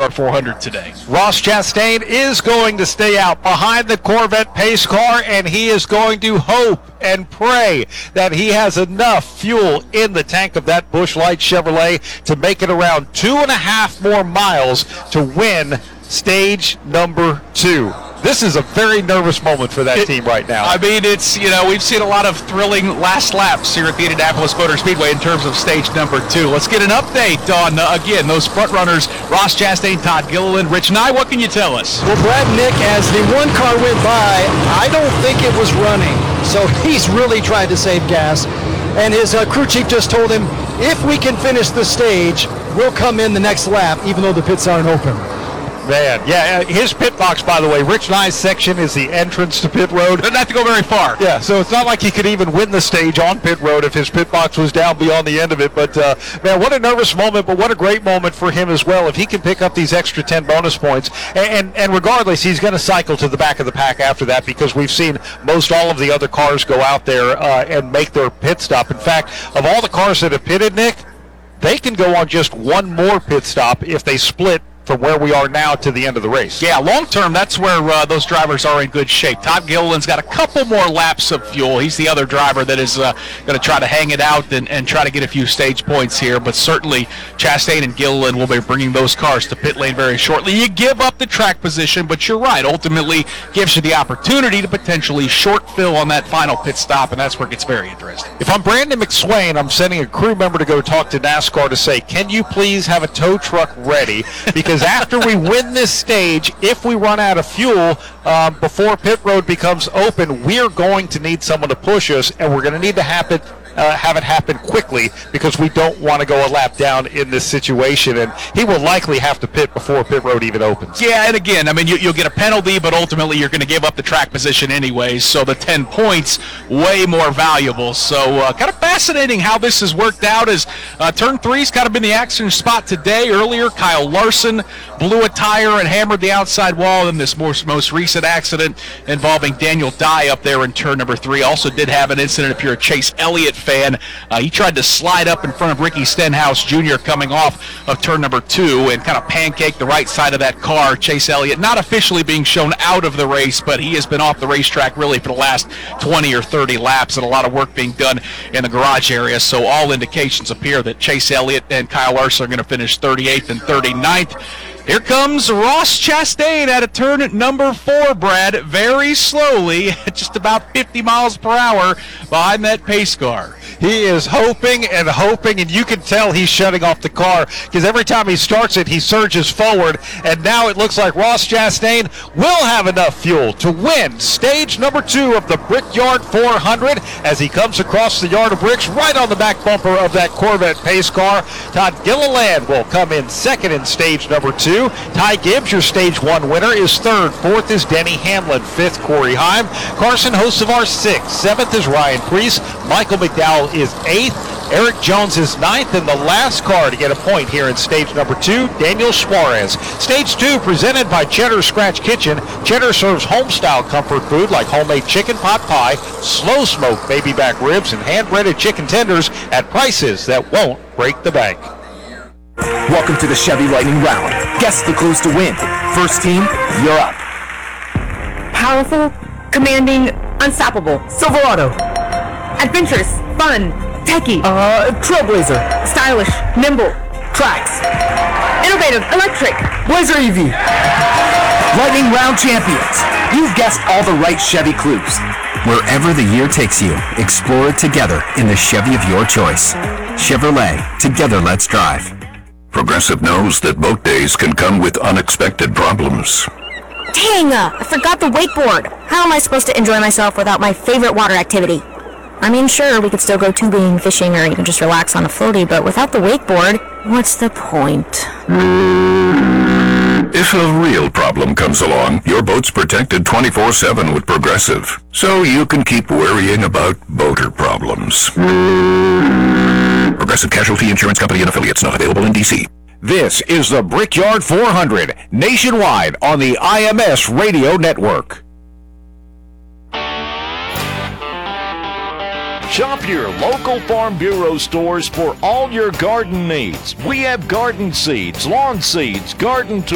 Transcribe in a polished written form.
Brickyard 400 today. Ross Chastain is going to stay out behind the Corvette pace car, and he is going to hope and pray that he has enough fuel in the tank of that Busch Light Chevrolet to make it around 2.5 more miles to win stage number 2. This is a very nervous moment for that team right now. I mean, it's, we've seen a lot of thrilling last laps here at the Indianapolis Motor Speedway in terms of stage number 2. Let's get an update on, again, those front runners, Ross Chastain, Todd Gilliland. Rich Nye, what can you tell us? Well, Brad, Nick, as the one car went by, I don't think it was running. So he's really tried to save gas. And his crew chief just told him, if we can finish the stage, we'll come in the next lap, even though the pits aren't open. Man, yeah, his pit box, by the way, Rich Nye's section is the entrance to pit road. Doesn't have to go very far. Yeah, so it's not like he could even win the stage on pit road if his pit box was down beyond the end of it. But, man, what a nervous moment, but what a great moment for him as well. If he can pick up these extra 10 bonus points, and regardless, he's going to cycle to the back of the pack after that because we've seen most all of the other cars go out there and make their pit stop. In fact, of all the cars that have pitted, Nick, they can go on just one more pit stop if they split from where we are now to the end of the race. Yeah, long term, that's where those drivers are in good shape. Todd Gilliland's got a couple more laps of fuel. He's the other driver that is going to try to hang it out and try to get a few stage points here, but certainly Chastain and Gilliland will be bringing those cars to pit lane very shortly. You give up the track position, but you're right, ultimately gives you the opportunity to potentially short fill on that final pit stop, and that's where it gets very interesting. If I'm Brandon McSwain, I'm sending a crew member to go talk to NASCAR to say, can you please have a tow truck ready? Because after we win this stage, if we run out of fuel before pit road becomes open, we're going to need someone to push us, and we're going to need to have it happen quickly because we don't want to go a lap down in this situation, and he will likely have to pit before pit road even opens. Yeah, and again, I mean, you'll get a penalty, but ultimately you're going to give up the track position anyways, so the 10 points, way more valuable. So kind of fascinating how this has worked out as Turn 3's kind of been the action spot today. Earlier, Kyle Larson blew a tire and hammered the outside wall in this most recent accident involving Daniel Dye up there in Turn number 3. Also did have an incident if you're a Chase Elliott fan. He tried to slide up in front of Ricky Stenhouse Jr. coming off of Turn number 2 and kind of pancake the right side of that car. Chase Elliott not officially being shown out of the race, but he has been off the racetrack really for the last 20 or 30 laps and a lot of work being done in the garage area. So all indications appear that Chase Elliott and Kyle Larson are going to finish 38th and 39th. Here comes Ross Chastain at a turn at number 4, Brad, very slowly, at just about 50 miles per hour behind that pace car. He is hoping, and you can tell he's shutting off the car because every time he starts it, he surges forward, and now it looks like Ross Chastain will have enough fuel to win stage number 2 of the Brickyard 400 as he comes across the yard of bricks right on the back bumper of that Corvette pace car. Todd Gilliland will come in second in stage number 2. Ty Gibbs, your stage 1 winner, is third. Fourth is Denny Hamlin. Fifth, Corey Heim. Carson Hocevar, sixth. Seventh is Ryan Preece. Michael McDowell is eighth. Eric Jones is ninth. And the last car to get a point here in stage number 2, Daniel Suarez. Stage 2 presented by Cheddar Scratch Kitchen. Cheddar serves home-style comfort food like homemade chicken pot pie, slow-smoked baby back ribs, and hand-breaded chicken tenders at prices that won't break the bank. Welcome to the Chevy Lightning Round. Guess the clues to win. First team, you're up. Powerful, commanding, unstoppable. Silverado. Adventurous, fun, techie. Trailblazer. Stylish, nimble. Tracks. Innovative, electric. Blazer EV. Lightning Round champions. You've guessed all the right Chevy clues. Wherever the year takes you, explore it together in the Chevy of your choice. Chevrolet. Together, let's drive. Progressive knows that boat days can come with unexpected problems. Dang, I forgot the wakeboard. How am I supposed to enjoy myself without my favorite water activity? I mean, sure, we could still go tubing, fishing, or even just relax on a floaty, but without the wakeboard, what's the point? If a real problem comes along, your boat's protected 24/7 with Progressive, so you can keep worrying about boater problems. Progressive Casualty Insurance Company and affiliates, not available in D.C. This is the Brickyard 400, nationwide on the IMS Radio Network. Shop your local Farm Bureau stores for all your garden needs. We have garden seeds, lawn seeds, garden tools,